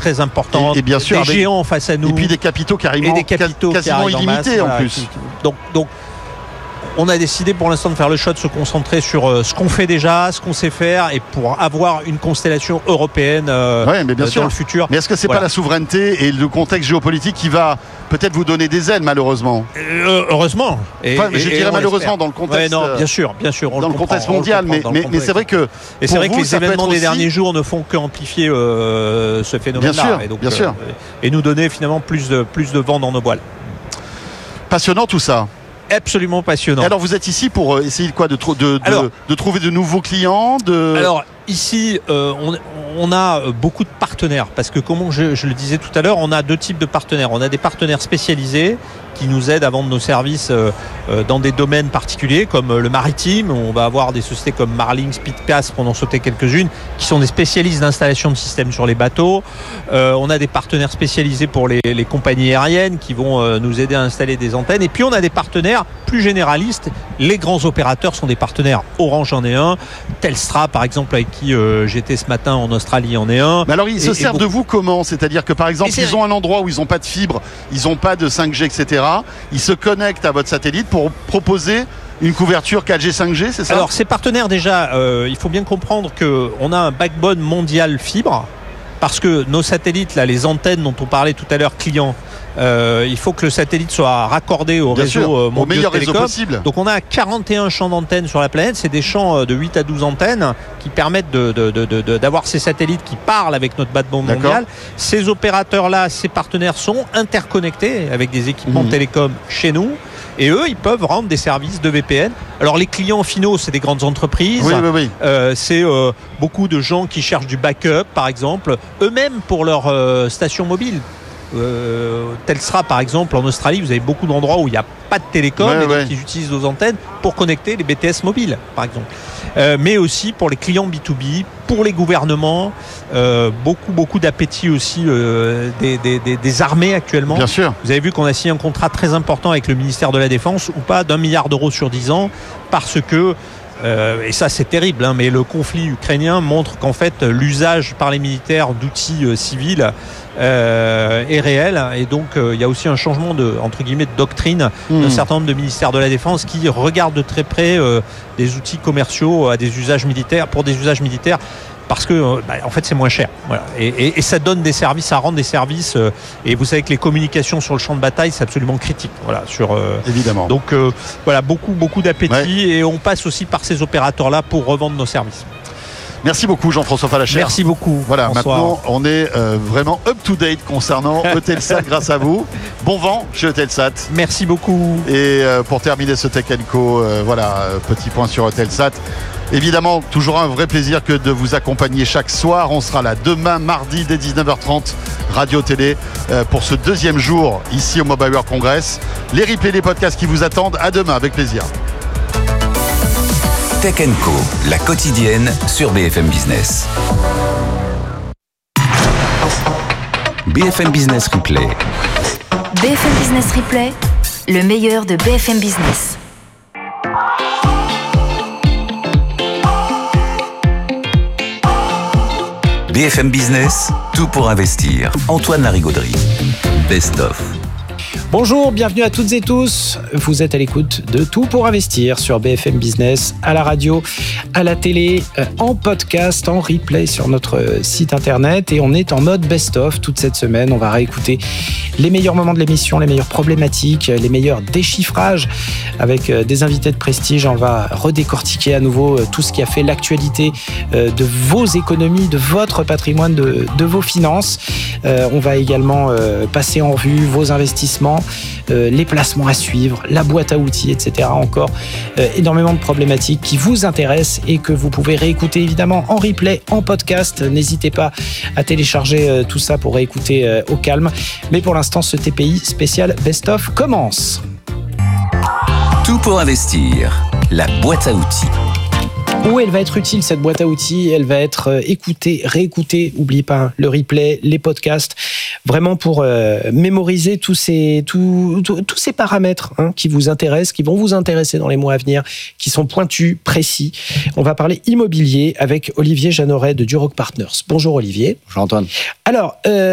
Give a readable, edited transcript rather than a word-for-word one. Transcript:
très importantes, et bien sûr, des géants face à nous. Et puis des capitaux quasiment illimités en plus. Donc, on a décidé pour l'instant de faire le choix de se concentrer sur ce qu'on fait déjà, ce qu'on sait faire, et pour avoir une constellation européenne dans le futur. Mais est-ce que c'est pas la souveraineté et le contexte géopolitique qui va peut-être vous donner des ailes, malheureusement? Heureusement. Je dirais malheureusement dans le contexte. Bien sûr. Dans le contexte mondial, mais c'est vrai que. Et c'est vrai que les événements des derniers jours ne font qu'amplifier ce phénomène-là. Bien sûr. Et nous donner finalement plus de vent dans nos voiles. Passionnant tout ça. Absolument passionnant. Et alors vous êtes ici pour essayer de trouver de nouveaux clients Alors ici on a beaucoup de partenaires, parce que comme je le disais tout à l'heure, on a deux types de partenaires. On a des partenaires spécialisés qui nous aident à vendre nos services dans des domaines particuliers comme le maritime. On va avoir des sociétés comme Marlink, Speedcast, pour en sauter quelques-unes, qui sont des spécialistes d'installation de systèmes sur les bateaux. On a des partenaires spécialisés pour les compagnies aériennes qui vont nous aider à installer des antennes. Et puis on a des partenaires plus généralistes. Les grands opérateurs sont des partenaires. Orange en est un, Telstra par exemple, avec qui j'étais ce matin en Australie, en est un. Mais alors ils se servent de vous comment? C'est-à-dire que par exemple ils ont un endroit où ils n'ont pas de fibre, ils n'ont pas de 5G, etc. Ils se connectent à votre satellite pour proposer une couverture 4G, 5G, c'est ça? Alors ces partenaires déjà, il faut bien comprendre qu'on a un backbone mondial fibre, parce que nos satellites, là, les antennes dont on parlait tout à l'heure, clients, il faut que le satellite soit raccordé au réseau au meilleur réseau télécom possible. Donc on a 41 champs d'antennes sur la planète. C'est des champs de 8 à 12 antennes qui permettent d'avoir ces satellites qui parlent avec notre backbone mondial. Ces opérateurs-là, ces partenaires sont interconnectés avec des équipements télécoms chez nous. Et eux, ils peuvent rendre des services de VPN. Alors les clients finaux, c'est des grandes entreprises. Oui. C'est beaucoup de gens qui cherchent du backup, par exemple, eux-mêmes pour leur station mobile. Telstra par exemple en Australie, vous avez beaucoup d'endroits où il n'y a pas de télécom, et donc ils utilisent nos antennes pour connecter les BTS mobiles par exemple, mais aussi pour les clients B2B, pour les gouvernements, beaucoup d'appétit aussi des armées actuellement. Bien sûr. Vous avez vu qu'on a signé un contrat très important avec le ministère de la Défense, ou pas, d'1 milliard d'euros sur 10 ans, parce que et ça c'est terrible, mais le conflit ukrainien montre qu'en fait l'usage par les militaires d'outils civils est réel, et donc il y a aussi un changement de doctrine d'un certain nombre de ministères de la Défense qui regardent de très près des outils commerciaux à des usages militaires, pour des usages militaires, parce que en fait c'est moins cher, voilà. Et ça donne des services, ça rend des services, et vous savez que les communications sur le champ de bataille c'est absolument critique, voilà, évidemment. Donc voilà, beaucoup d'appétit, et on passe aussi par ces opérateurs là pour revendre nos services. Merci beaucoup Jean-François Fallacher. Merci beaucoup. Voilà, Bonsoir. maintenant on est vraiment up-to-date concernant Eutelsat grâce à vous. Bon vent chez Eutelsat. Merci beaucoup. Et pour terminer ce Tech & Co, petit point sur Eutelsat. Évidemment, toujours un vrai plaisir que de vous accompagner chaque soir. On sera là demain, mardi, dès 19h30, radio-télé, pour ce deuxième jour ici au Mobile World Congress. Les replays, les podcasts qui vous attendent. À demain, avec plaisir. Tech & Co, la quotidienne sur BFM Business. BFM Business Replay. BFM Business Replay, le meilleur de BFM Business. BFM Business, tout pour investir. Antoine Larigauderie. Best of. Bonjour, bienvenue à toutes et tous. Vous êtes à l'écoute de Tout pour investir sur BFM Business, à la radio, à la télé, en podcast, en replay sur notre site internet, et on est en mode best-of toute cette semaine. On va réécouter les meilleurs moments de l'émission, les meilleures problématiques, les meilleurs déchiffrages avec des invités de prestige. On va redécortiquer à nouveau tout ce qui a fait l'actualité de vos économies, de votre patrimoine, de vos finances. On va également passer en revue vos investissements, les placements à suivre, la boîte à outils, etc. Encore énormément de problématiques qui vous intéressent et que vous pouvez réécouter évidemment en replay, en podcast. N'hésitez pas à télécharger tout ça pour réécouter au calme. Mais pour l'instant, ce TPI spécial Best of commence. Tout pour investir, la boîte à outils. Où elle va être utile, cette boîte à outils? Elle va être écoutée, réécoutée. N'oubliez pas le replay, les podcasts, vraiment pour mémoriser tous ces paramètres qui vous intéressent, qui vont vous intéresser dans les mois à venir, qui sont pointus, précis. On va parler immobilier avec Olivier Jeanneret de Duroc Partners. Bonjour Olivier. Bonjour Antoine. Alors,